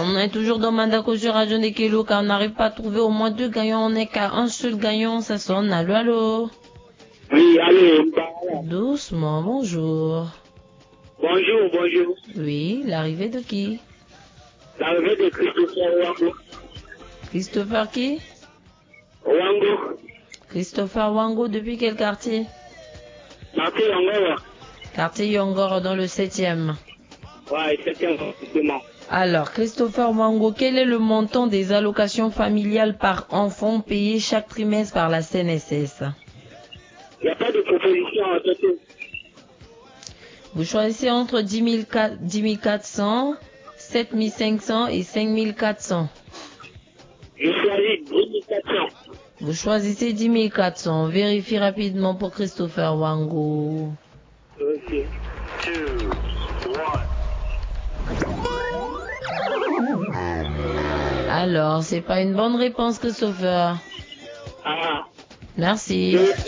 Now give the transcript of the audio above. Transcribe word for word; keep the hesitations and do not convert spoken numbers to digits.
On est toujours dans Mandako sur Radio Nekelo car on n'arrive pas à trouver au moins deux gagnants. On n'est qu'à un seul gagnant. Ça sonne. Allô, allô. Oui, allô. Doucement, bonjour. Bonjour, bonjour. Oui, l'arrivée de qui? L'arrivée de Christopher Wango. Christopher qui? Wango. Christopher Wango, depuis quel quartier? Quartier Yongoro. Quartier Yongoro dans le septième. Ouais, septième, effectivement. Alors, Christopher Wango, quel est le montant des allocations familiales par enfant payées chaque trimestre par la C N S S? Il n'y a pas de proposition en tout. Vous choisissez entre dix mille quatre cents, sept mille cinq cents et cinq mille quatre cents. Je choisis dix mille quatre cents. Vous choisissez dix mille quatre cents. Vérifiez rapidement pour Christopher Wango. Ok. Alors, c'est pas une bonne réponse, Christopher. Ah. Merci.